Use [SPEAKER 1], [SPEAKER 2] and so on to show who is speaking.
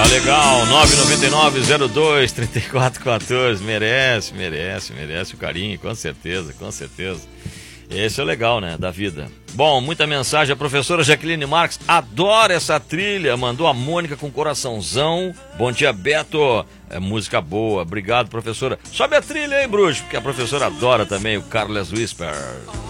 [SPEAKER 1] legal, 999-02-3414, merece o carinho, com certeza. Esse é o legal, né, da vida. Bom, muita mensagem, a professora Jaqueline Marques adora essa trilha, mandou a Mônica com coraçãozão. Bom dia, Beto, é música boa, obrigado, professora. Sobe a trilha, hein, bruxo, porque a professora adora também o Carlos Whisper.